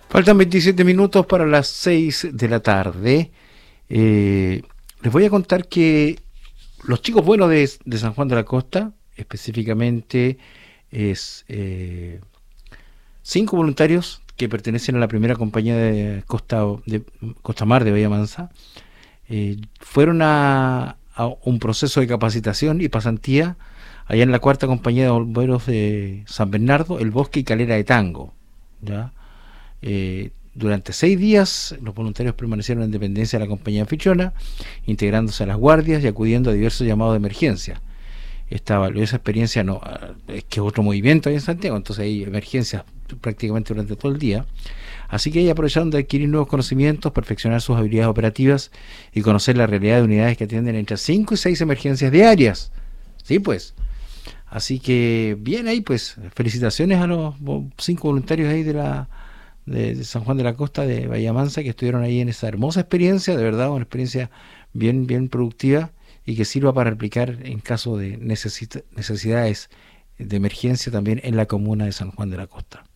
Faltan 27 minutos para las 6 de la tarde. Les voy a contar que los chicos buenos de San Juan de la Costa, específicamente es 5 voluntarios que pertenecen a la primera compañía de Costa Mar de Bahía Mansa, fueron a un proceso de capacitación y pasantía allá en la cuarta compañía de bomberos de San Bernardo, El Bosque y Calera de Tango, ¿ya? Durante 6 días los voluntarios permanecieron en dependencia de la compañía anfitriona, integrándose a las guardias y acudiendo a diversos llamados de emergencia. Esta valiosa experiencia no es que otro movimiento ahí en Santiago, entonces hay emergencias prácticamente durante todo el día. Así que ellos aprovecharon de adquirir nuevos conocimientos, perfeccionar sus habilidades operativas y conocer la realidad de unidades que atienden entre 5 y 6 emergencias diarias. Sí, pues. Así que bien ahí, pues felicitaciones a los 5 voluntarios ahí de San Juan de la Costa, de Bahía Mansa, que estuvieron ahí en esa hermosa experiencia, de verdad, una experiencia bien productiva y que sirva para replicar en caso de necesidades de emergencia también en la comuna de San Juan de la Costa.